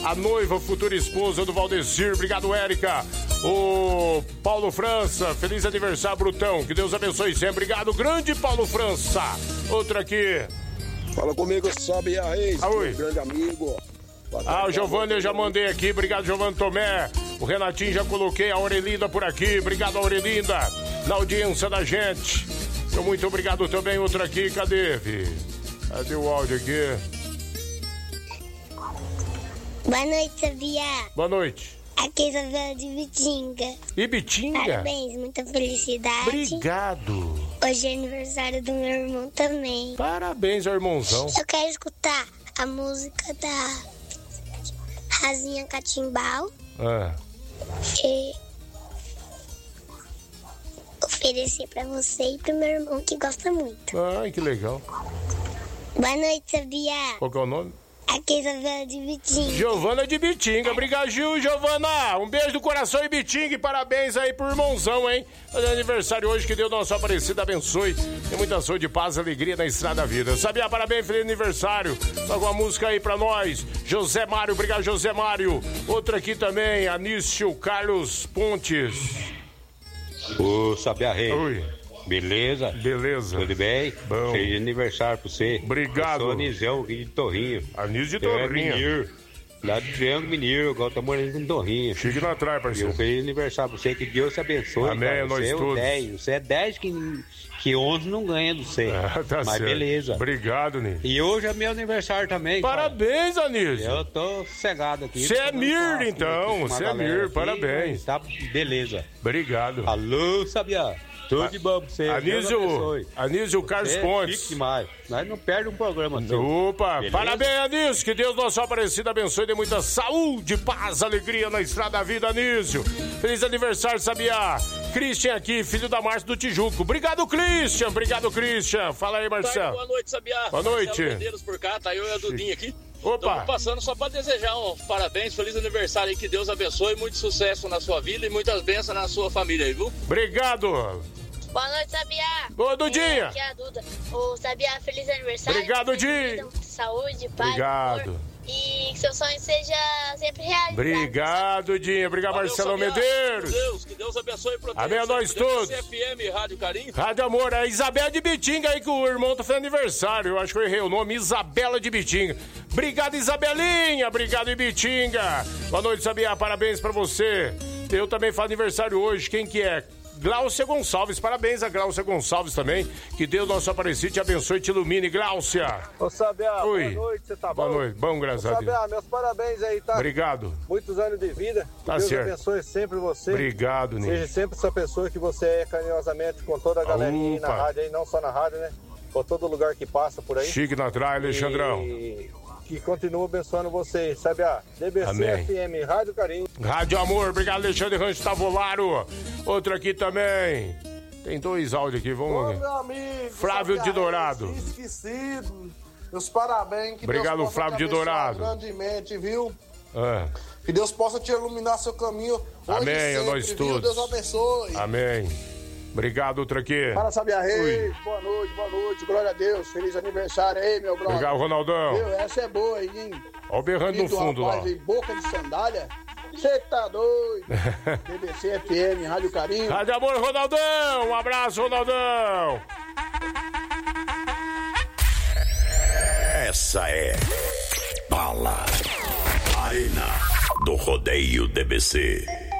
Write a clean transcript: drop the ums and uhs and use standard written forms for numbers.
a noiva, futura esposa do Valdecir. Obrigado, Érica. O Paulo França, feliz aniversário, Brutão. Que Deus abençoe sempre. Obrigado, grande Paulo França. Outra aqui. Fala comigo, sobe a Reis, meu grande amigo. O Giovanni eu já mandei aqui. Obrigado, Giovanni Tomé. O Renatinho já coloquei. A Aurelinda por aqui. Obrigado, Aurelinda. Na audiência da gente. Muito obrigado também. Outra aqui. Cadê, Vi? Cadê o áudio aqui? Boa noite, Sabia. Boa noite. Aqui é Isabela de Bitinga. Ibitinga? Parabéns, muita felicidade. Obrigado. Hoje é aniversário do meu irmão também. Parabéns, irmãozão. Eu quero escutar a música da Razinha Catimbau. E oferecer pra você e pro meu irmão que gosta muito. Ai, que legal. Boa noite, Sabia. Qual que é o nome? Aqui é Isabela de Bitinga. Giovana de Bitinga. Obrigado, Gil, Giovana. Um beijo do coração e Bitinga. E parabéns aí pro irmãozão, hein? Fazendo aniversário hoje. Que Deus nosso Aparecida abençoe. Tem muita saúde, paz, alegria na estrada da vida. Sabia? Parabéns, feliz aniversário. Toca uma música aí pra nós. José Mário. Obrigado, José Mário. Outra aqui também. Anício Carlos Pontes. Ô, Sabia Rei. Oi. Beleza? Beleza. Tudo bem? Bom. Feliz aniversário pra você. Obrigado. Eu sou Anísio aqui de Torrinho. Anísio de Torrinho. Mineiro. Lá do Triângulo Mineiro, agora tá morando em Torrinho. Chegue lá atrás, parceiro. E um feliz aniversário pra você, que Deus te abençoe. Amém, cara. nós você todos. É 10. Você é 10 que 11 não ganha do você. Tá Mas certo. beleza. Obrigado, Nil. E hoje é meu aniversário também. Parabéns, Anísio. Eu tô sossegado aqui. Você é Mir, então. Você é Mir, parabéns. Tá, beleza. Obrigado. Alô, Sabia. Tudo de bom pra você. Anísio Carlos Pontes. Chique demais. Nós não perdemos um programa. Opa, beleza? Parabéns, Anísio. Que Deus nosso Aparecido abençoe. Dê muita saúde, paz, alegria na estrada da vida, Anísio. Feliz aniversário, Sabia. Christian aqui, filho da Márcia do Tijuco. Obrigado, Christian. Obrigado, Christian. Fala aí, Marcelo. Boa noite, Sabia. Boa noite. Marcelo Medeiros por cá, tá eu e a Dudinha aqui. Opa. Estamos passando só para desejar um parabéns, feliz aniversário aí, que Deus abençoe, muito sucesso na sua vida e muitas bênçãos na sua família aí, viu? Obrigado. Boa noite, Sabia. Boa, Dudinha. Aqui é a Duda. Ô, Sabia, feliz aniversário. Obrigado, Di. Saúde, paz, obrigado. amor. E que seu sonho seja sempre realizado. Obrigado, Dinho. Obrigado, Valeu, Marcelo Sabia. Medeiros. Que Deus abençoe e proteja. Amém a nós todos. CFM, Rádio Carinho. Rádio Amor, a Isabela de Bitinga aí, que o irmão tá fazendo aniversário. Eu acho que eu errei o nome, Isabela de Bitinga. Obrigado, Isabelinha. Obrigado, Ibitinga. Boa noite, Sabia. Parabéns pra você. Eu também faço aniversário hoje. Quem que é? Gláucia Gonçalves, parabéns a Gláucia Gonçalves também. Que Deus nosso Aparecido te abençoe e te ilumine, Gláucia. Ô, Sabia, oi. Boa noite, você tá bom? Boa noite, bom, graças a Deus. Sabia, meus parabéns aí, tá? Obrigado. Muitos anos de vida. Tá Deus certo. abençoe sempre você. Obrigado, Nil. Seja sempre essa pessoa que você é carinhosamente com toda a galerinha aí na rádio, aí, não só na rádio, né? Por todo lugar que passa por aí. Chique na trás, Alexandrão. Que continua abençoando vocês, Sabia. DBC Amém. FM, Rádio Carinho. Rádio Amor, obrigado, Alexandre Rancho Tavolaro. Outro aqui também. Tem dois áudios aqui, vamos ver. Meu amigo, Flávio de Dourado. Esquecido. Meus parabéns. Que obrigado, Deus Flávio de Dourado. Grandemente, viu? É. Que Deus possa te iluminar seu caminho. Hoje Amém, sempre, nós viu? todos. Deus abençoe. Amém. Obrigado, outro aqui. Fala, Sabia Reis. Oi. Boa noite. Glória a Deus. Feliz aniversário aí, meu brother. Obrigado, Ronaldão. Viu? Essa é boa aí, hein? Olha o berrando no fundo lá. Em boca de sandália. Você tá doido? BBC FM, Rádio Carinho. Rádio Amor, Ronaldão. Um abraço, Ronaldão. Essa é Bala Arena do Rodeio DBC.